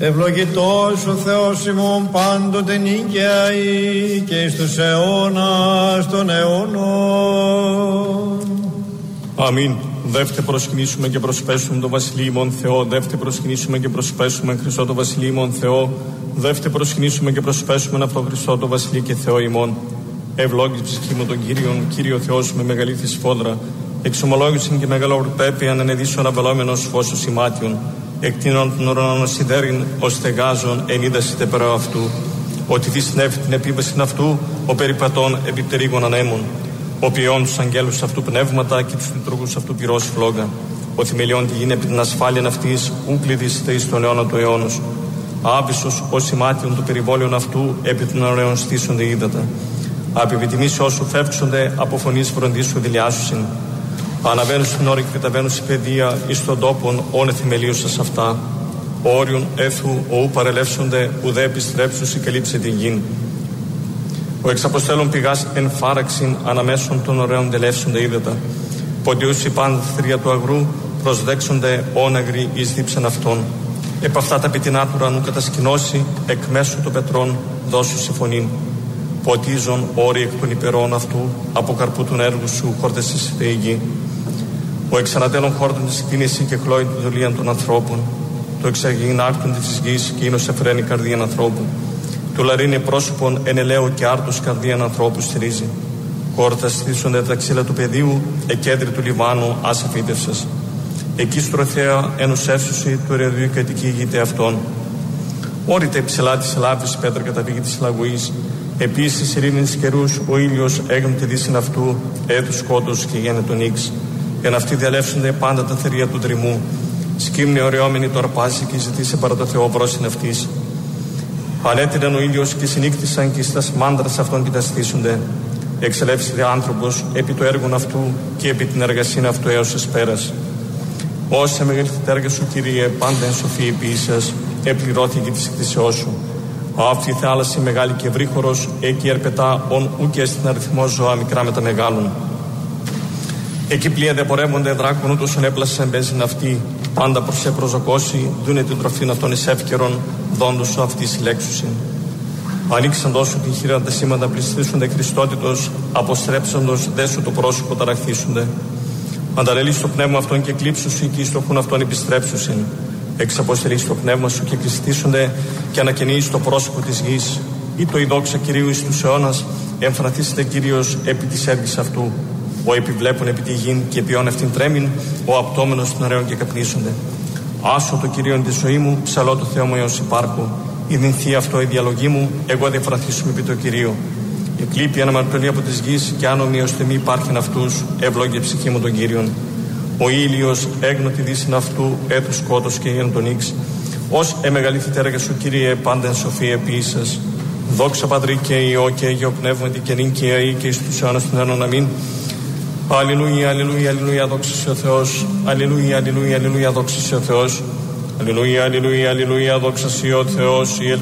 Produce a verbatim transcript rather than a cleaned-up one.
Ευλογητός ο Θεός ημών πάντοτε νικαίοι και εις τους αιώνας των αιώνων. Αμήν. Δεύτε προσκυνήσουμε και προσπέσουμε το Βασιλείο ημών Θεό. Δεύτε προσκυνήσουμε και προσπέσουμε Χριστό το Βασιλείο ημών Θεό. Δεύτε προσκυνήσουμε και προσπέσουμε αυτό Χριστό το Βασιλείο και Θεό ημών. Ευλόγης ψυχή μου τον Κύριον, Κύριο Θεός με μεγαλύτερη σφόδρα. Εξομολόγησιν και μεγαλοπρέπειαν ανεδίσσον αβελόμενος φως σημάτιον. Εκτείνων των ουρανών σιδέριν, ως στεγάζων εν είδασιτε περό αυτού. Ότι δυσνεύει την επίβαση αυτού, ο περιπατών επιπτερίγων ανέμων. Ο ποιόν τους αγγέλους αυτού πνεύματα και τους λειτουργούς αυτού πυρός φλόγα. Ο θημελιών τη γίνει επί την ασφάλεια αυτής, ούκληδης εις τον αιώνα του αιώνος. Άβυσσος ο σημάτιον του περιβόλιον αυτού, επί των ωραίων στήσονται ύδατα. Απ' επιτιμήσει όσου φεύξονται, από φωνής φροντίσου δηλιάσουσιν. Αναβαίνουν στην ώρα και καταβαίνουν στην παιδεία, εις των τόπων όνε θεμελίουσας αυτά. Όριον έθου, οού παρελεύσονται, ουδέ επιστρέψουσι και λείψε την γην. Ο εξαποστέλων πηγάς εν φάραξιν αναμέσων των ωραίων τελεύσονται ύδατα. Ποντιούς οι πάνθρια του αγρού προσδέξονται όναγροι εις δίψαν αυτών. Επ' αυτά τα πιτινά του ουρανού κατασκηνώσει, εκ μέσου των πετρών δώσου συμφωνήν. Ποτίζον όροι εκ των υπερών αυτού, από καρπού των έργου σου χόρτεσαι η γη. Ο εξανατέλων χόρτων της κίνηση και χλώει την δουλεία των ανθρώπων. Το εξαγεινάκτων της γης και ίνος εφραίνει καρδίαν ανθρώπου. Του λαρίνει πρόσωπον εν ελαίο και άρτος καρδίαν ανθρώπου στηρίζει. Κόρτα στήσονται τα ξύλα του πεδίου, εκέντρη του Λιβάνου άσα φύτευσας. Εκεί στρωθέα ενός έσουσι του ερεδίου και κατοικήγηται αυτόν. Όρητε υψηλά της λάβης πέτρα καταβήγη της λαγωής. Επίσης ειρήνης καιρούς ο ήλιος έγνε τη δύσιν αυτού, έδου σκότους και γένε τον ίξ. Εν αυτοί διαλεύσονται πάντα τα θερία του δρυμού. Σκύμνη ωραιόμενη το αρπάζει και ζητήσε παρά το Θεό βρόσιν αυτής. Ανέτειναν ο ήλιος και συνήκτησαν και στα μάντρας αυτών κοιταστήσονται. Εξελεύσεται άνθρωπος επί το έργον αυτού και επί την εργασία αυτού έως εσπέρας. Όσα μεγαλύτερη έργα σου, Κύριε, πάντα εν σοφή επίσης, επληρώθηκε της εκκλησιός σου. Αυτή η θάλασσα μεγάλη και ευρύχωρος, εκεί ερπετά ον ούκε στην αριθμό ζώα μικρά με τα μεγάλων. Εκεί πλοία δεν πορεύονται δράκων, ούτως έπλασαν μπέζιν αυτοί. Πάντα προς επροζωκώσει, δούνε την τροφήν αυτών εις εύκαιρον, δόντους σου αυτή συλλέξουσιν. Ανοίξαν τόσο την χείρα τα σήματα, πληστήσονται Χριστότητος, αποστρέψαντος δέσου το πρόσωπο ταραχθήσονται. Ανταρελείς το πνεύμα αυτών και κλείψουσι και εις το χούν αυτών επιστρέψουσιν. Εξαποστελείς το πνεύμα σου και κλειστήσονται και ανακαινείς το πρόσωπο της γης. Ή το η δόξα Κυρίου εις τους αιώνας, εμφαναθήσετε Κύριος επί της έργης αυτού. Ο επιβλέπουν επί τη γην και ποιόν αυτήν τρέμην, ο απτόμενος των αραίων και καπνίσονται. Άσο το Κυρίον τη ζωή μου, ψαλώ το Θεό μου έως υπάρχω. Ιδυνθεί αυτό η διαλογή μου, εγώ δεν φραθήσουμε επί το Κυρίο. Εκλείπει αναμαρτωλή από της γης και άνομοι ως τιμή υπάρχειν αυτούς, ευλόγη ψυχή μου τον Κύριον. Ο ήλιος έγνω τη δύσιν αυτού, έθου σκότος και γεν τον ίξ. Ως εμεγαλήθητε έργα σου, Κύριε, πάντα εν σοφία επίσης. Δόξα Πατρί και Υιό και Αγίο Πνεύματι και νυν και αεί και εις τους αιώνας των αιώνων. Αμήν. Αλληλούια, αλληλούια, αλληλούια, δόξα σε ο Θεός. Αλληλούια, αλληλούια, αλληλούια, δόξα σε ο Θεός. Αλληλούια, αλληλούια, αλληλούια, δόξα σε ο Θεός.